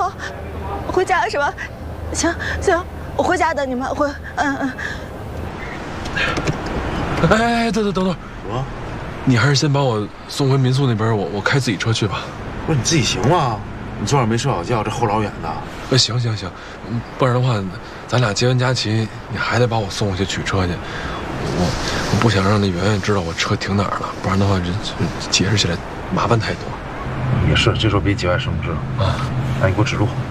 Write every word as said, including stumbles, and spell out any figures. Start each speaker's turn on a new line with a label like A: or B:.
A: 好，回家是吧？行行，我回家等你们。回，嗯嗯。
B: 哎哎哎，等等等等，
C: 我，
B: 你还是先把我送回民宿那边，我我开自己车去吧。
C: 不是你自己行吗？你昨晚没睡好觉，这后老远的。
B: 呃，行行行，不然的话，咱俩接完佳琪，你还得把我送回去取车去。我我不想让那圆圆知道我车停哪儿了，不然的话，这这解释起来麻烦太多。
C: 也是，这时候别节外生枝啊！那你给我指路。